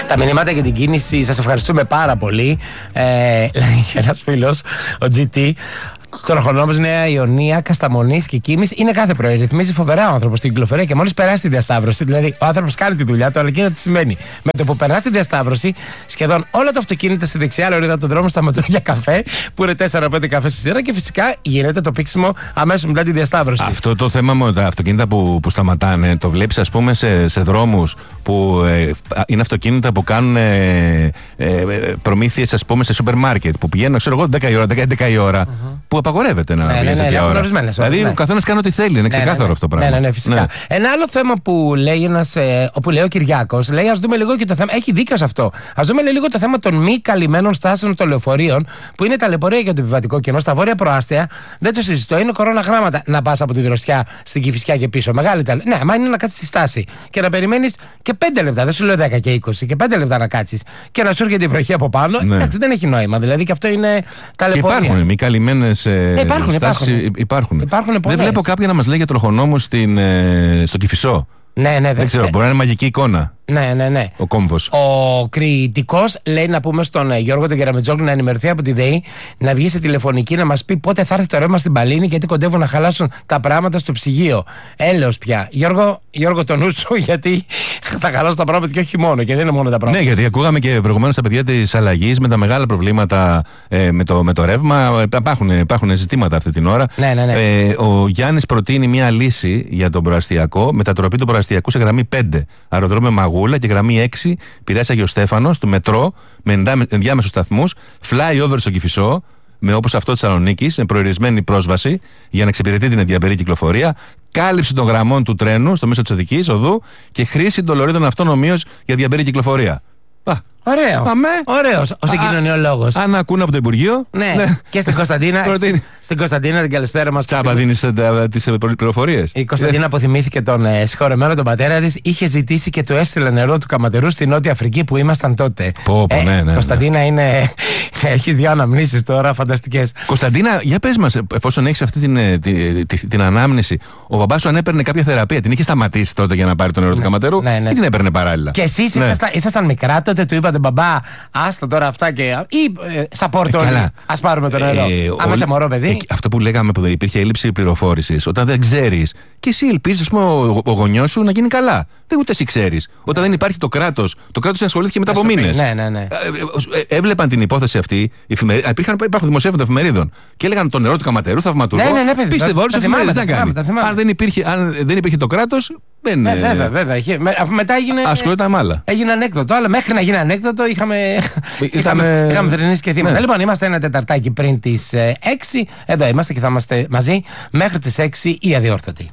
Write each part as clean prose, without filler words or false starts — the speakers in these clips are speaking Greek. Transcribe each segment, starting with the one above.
Τα μηνύματα για την κίνηση, σας ευχαριστούμε πάρα πολύ. Λέει ένας φίλος, ο GT. Τροχονόμος Νέα Ιωνία, Κασταμονής και Κίμης είναι κάθε πρωί. Ρυθμίζει φοβερά ο άνθρωπος στην κυκλοφορία και μόλις περάσει τη διασταύρωση, δηλαδή ο άνθρωπος κάνει τη δουλειά του, αλλά κοίτα τι σημαίνει. Με το που περάσει τη διασταύρωση, σχεδόν όλα τα αυτοκίνητα στη δεξιά λωρίδα του δρόμου σταματούν για καφέ, που είναι 4-5 καφές στη σειρά και φυσικά γίνεται το πήξιμο αμέσως μετά τη διασταύρωση. Αυτό το θέμα με τα αυτοκίνητα που σταματάνε, το βλέπεις ας πούμε σε δρόμους που είναι αυτοκίνητα που κάνουν προμήθειες ας πούμε σε σούπερ μάρκετ, που πηγαίνουν, ξέρω εγώ, 10 η ώρα, 11 η ώρα. Που απαγορεύεται να βγει τέτοια ώρα. Δηλαδή ο καθένας κάνει ό,τι θέλει, είναι ξεκάθαρο αυτό το πράγμα. Ναι, φυσικά. Ένα άλλο θέμα που λέει όπου λέει ο Κυριάκος, λέει ας δούμε λίγο και το θέμα. Έχει δίκιο σε αυτό. Ας δούμε λίγο το θέμα των μη καλυμμένων στάσεων των λεωφορείων, που είναι ταλαιπωρία για το επιβατικό κοινό. Στα βόρεια προάστια δεν το συζητώ, είναι κορώνα γράμματα να πας από τη Δροσιά στην Κηφισιά και πίσω. Μεγάλη ταλαιπωρία. Ναι, μα είναι να κάτσεις στη στάση και να περιμένεις και 5 λεπτά, δεν σου λέω 10 και 20, και 5 λεπτά να κάτσεις και να σου έρχεται η βροχή από πάνω. Ναι. Εντάξει, δεν έχει νόημα. Δηλαδή και αυτό είναι ταλαιπωρία. Και υπάρχουν μη καλυμμένες. Υπάρχουν. Δεν βλέπω κάποιον να μας λέει για τροχονόμους στο Κηφισό. Ναι, δεν ξέρω, μπορεί να είναι μαγική εικόνα. Ναι. Ο κόμβος. Ο κριτικός λέει να πούμε στον Γιώργο τον Κεραμετζόγλου να ενημερωθεί από τη ΔΕΗ, να βγει σε τηλεφωνική να μας πει πότε θα έρθει το ρεύμα στην Παλίνη, γιατί κοντεύουν να χαλάσουν τα πράγματα στο ψυγείο. Έλεος πια. Γιώργο, το νου σου, γιατί θα χαλάσουν τα πράγματα και όχι μόνο, και δεν είναι μόνο τα πράγματα. Ναι, γιατί ακούγαμε και προηγουμένως τα παιδιά της αλλαγής με τα μεγάλα προβλήματα με το ρεύμα. Υπάρχουν ζητήματα αυτή την ώρα. Ναι. Ο Γιάννης προτείνει μια λύση για τον προαστιακό, μετατροπή του προαστιακού σε γραμμή 5. Αεροδρόμιο Μαγούλα και γραμμή 6 Πειραιάς Άγιος Στέφανος του μετρό με ενδιάμεσους σταθμούς, fly over στο Κηφισό, με όπως αυτό της Θεσσαλονίκης, με προορισμένη πρόσβαση για να εξυπηρετεί την ενδιαμερή κυκλοφορία, κάλυψη των γραμμών του τρένου στο μέσο της Οδικής Οδού και χρήση των λωρίδων αυτών ομοίως για διαμερή κυκλοφορία. Ωραίο. Ωραίος ο συγκοινωνιολόγος. Αν ακούνε από το Υπουργείο. Ναι. Και στην Κωνσταντίνα. Στην Κωνσταντίνα, την καλησπέρα μας. Τσάπα δίνεις τις πληροφορίες. Η Κωνσταντίνα αποθυμήθηκε τον συγχωρεμένο τον πατέρα της. Είχε ζητήσει και του έστειλε νερό του Καματερού στη Νότια Αφρική που ήμασταν τότε. Ναι. Κωνσταντίνα έχεις δύο αναμνήσεις τώρα φανταστικές. Κωνσταντίνα, για πες μας, εφόσον έχεις αυτή την ανάμνηση, ο μπαμπάς σου αν έπαιρνε κάποια θεραπεία, την είχε σταματήσει τότε για να πάρει το νερό του Καματερού ή την έπαιρνε παράλληλα? Και εσείς ήσασταν μικρά τότε, του είπατε μπαμπά, άστα τώρα αυτά και. Ή σαπόρτο, ας πάρουμε το νερό. Άμα είσαι μωρό παιδί. Αυτό που λέγαμε που υπήρχε έλλειψη πληροφόρησης, όταν δεν ξέρεις και εσύ ελπίζεις ο γονιός σου να γίνει καλά. Δεν ούτε εσύ ξέρεις. Όταν δεν υπάρχει το κράτος ασχολήθηκε μετά από μήνες. Ναι. Έβλεπαν την υπόθεση αυτή. Υπάρχουν δημοσίευματα εφημερίδων και έλεγαν το νερό του Καματερού θαυματουργό. Πίστευα όλους τους εφημερίδες να κάνει. Αν δεν υπήρχε το κράτος. Βέβαια. Μετά έγινε. Ασχολούνταν με άλλα. Έγινε ανέκδοτο, αλλά μέχρι να γίνει ανέκδοτο είχαμε θρηνήσει και θύματα. Λοιπόν, είμαστε ένα τεταρτάκι πριν τις 6. Εδώ είμαστε και θα είμαστε μαζί μέχρι τις 6 οι αδιόρθωτοι.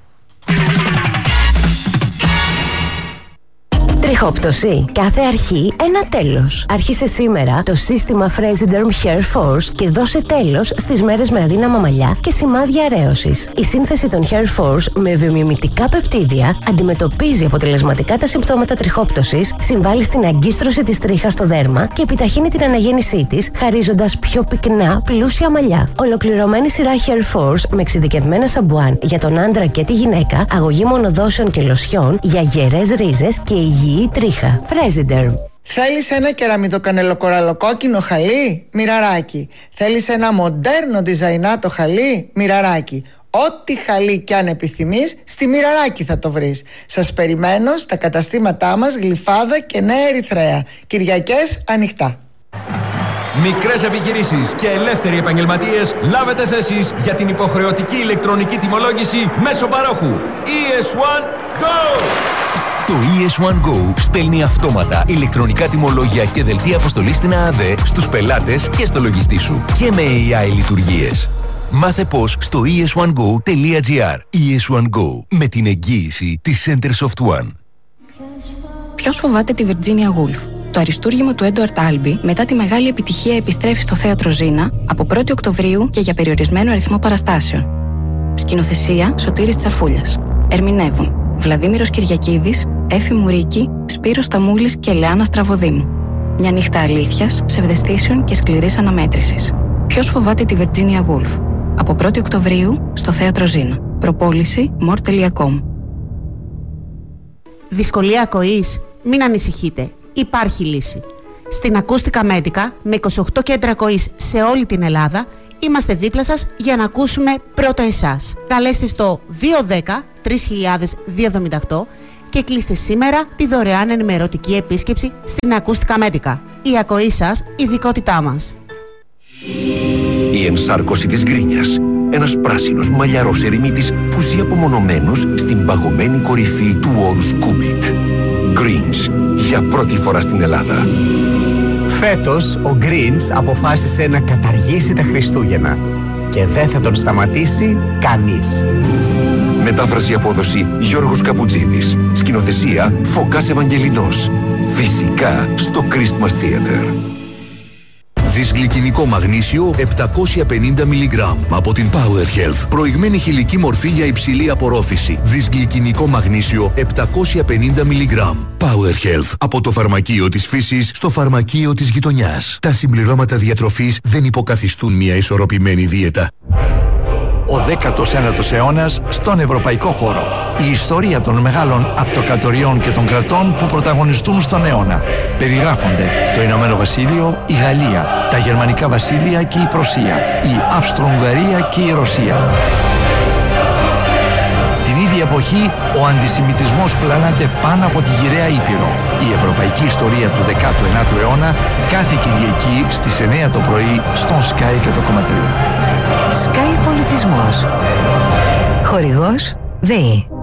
Τριχόπτωση. Κάθε αρχή ένα τέλος. Άρχισε σήμερα το σύστημα Fresiderm Hair Force και δώσε τέλος στις μέρες με αδύναμα μαλλιά και σημάδια αρέωσης. Η σύνθεση των Hair Force με βιομιμητικά πεπτίδια αντιμετωπίζει αποτελεσματικά τα συμπτώματα τριχόπτωσης, συμβάλλει στην αγκίστρωση της τρίχας στο δέρμα και επιταχύνει την αναγέννησή της, χαρίζοντας πιο πυκνά, πλούσια μαλλιά. Ολοκληρωμένη σειρά Hair Force με εξειδικευμένα σαμπουάν για τον άντρα και τη γυναίκα, αγωγή μονοδόσεων και λοσιών για γερές ρίζες και υγιή τρίχα. Fresiderm. Θέλεις ένα κεραμιδοκανελοκοραλοκόκκινο χαλί? Μοιραράκι. Θέλεις ένα μοντέρνο διζαϊνάτο χαλί? Μοιραράκι. Ό,τι χαλί κι αν επιθυμείς, στη Μοιραράκι θα το βρεις. Σας περιμένω στα καταστήματά μας Γλυφάδα και Νέα Ερυθρέα. Κυριακές ανοιχτά. Μικρές επιχειρήσεις και ελεύθεροι επαγγελματίες, λάβετε θέσεις για την υποχρεωτική ηλεκτρονική τιμολόγηση μέσω παρόχου. ES1 Go! Το ES1 Go στέλνει αυτόματα ηλεκτρονικά τιμολόγια και δελτία αποστολής στην ΑΑΔΕ στους πελάτες και στο λογιστή σου και με AI λειτουργίες. Μάθε πώς στο es1go.gr. ES1 Go, με την εγγύηση της Centersoft One. Ποιος φοβάται τη Virginia Woolf? Το αριστούργημα του Έντουαρτ Άλμπι μετά τη μεγάλη επιτυχία επιστρέφει στο θέατρο Ζήνα από 1η Οκτωβρίου και για περιορισμένο αριθμό παραστάσεων. Σκηνοθεσία Σωτήρης Τσαφούλιας. Ερμηνεύουν Βλαδίμηρος Κυριακίδης, Έφη Μουρίκη, Σπύρος Ταμούλης και Λεάνα Στραβοδήμου. Μια νύχτα αλήθειας, ψευδαισθήσεων και σκληρής αναμέτρησης. Ποιος φοβάται τη Virginia Woolf? Από 1η Οκτωβρίου στο θέατρο Ζήνα. Προπόληση more.com. Δυσκολία ακοής? Μην ανησυχείτε. υπάρχει λύση. Στην Ακούστικα Μέτικα, με 28 κέντρα ακοής σε όλη την Ελλάδα, είμαστε δίπλα σας για να ακούσουμε πρώτα εσάς. Καλέστε στο 210-3278 και κλείστε σήμερα τη δωρεάν ενημερωτική επίσκεψη στην Ακούστικα Μέτικα. Η ακοή σας, ειδικότητά μας. Η ενσάρκωση της γκρίνιας. Ένας πράσινος μαλλιαρός ερημίτης που ζει απομονωμένος στην παγωμένη κορυφή του όρους Κούμπιτ. Greens, για πρώτη φορά στην Ελλάδα. Φέτος ο Greens αποφάσισε να καταργήσει τα Χριστούγεννα και δεν θα τον σταματήσει κανείς. Μετάφραση απόδοση Γιώργος Καπουτζίδης. Σκηνοθεσία Φωκάς Ευαγγελινός. Φυσικά στο Christmas Theater. Δυσγλυκινικό μαγνήσιο 750 mg από την Power Health. Προηγμένη χηλική μορφή για υψηλή απορρόφηση. Δυσγλυκινικό μαγνήσιο 750 mg. Power Health. Από το φαρμακείο της φύσης στο φαρμακείο της γειτονιάς. Τα συμπληρώματα διατροφής δεν υποκαθιστούν μια ισορροπημένη δίαιτα. Ο 19ος αιώνας στον ευρωπαϊκό χώρο. Η ιστορία των μεγάλων αυτοκρατοριών και των κρατών που πρωταγωνιστούν στον αιώνα. Περιγράφονται το Ηνωμένο Βασίλειο, η Γαλλία, τα Γερμανικά Βασίλεια και η Πρωσία, η Αυστρο-Ουγγαρία και η Ρωσία. Την ίδια εποχή, ο αντισημιτισμός πλανάται πάνω από τη γυραιά Ήπειρο. Η ευρωπαϊκή ιστορία του 19ου αιώνα κάθε Κυριακή στις 9 το πρωί στον Sky και το κομματρίο. Sky Πολιτισμός. Χορηγός ΔΕΗ.